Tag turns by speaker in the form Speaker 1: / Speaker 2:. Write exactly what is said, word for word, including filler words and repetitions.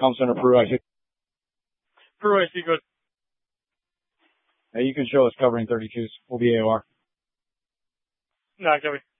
Speaker 1: Comm Center, Peru I C.
Speaker 2: Peru I C, good.
Speaker 1: Hey, you can show us covering thirty-twos. We'll be A O R.
Speaker 2: Nah, copy.